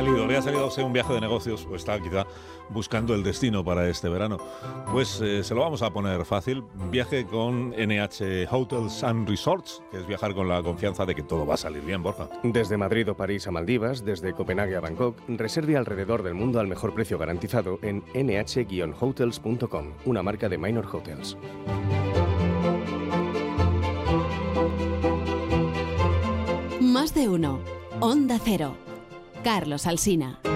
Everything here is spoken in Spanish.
le ha salido a usted un viaje de negocios o está quizá buscando el destino para este verano? Pues se lo vamos a poner fácil. Viaje con NH Hotels and Resorts, que es viajar con la confianza de que todo va a salir bien, Borja. Desde Madrid o París a Maldivas, desde Copenhague a Bangkok, reserve alrededor del mundo al mejor precio garantizado en nh-hotels.com, una marca de Minor Hotels. Más de uno. Onda Cero. Carlos Alsina.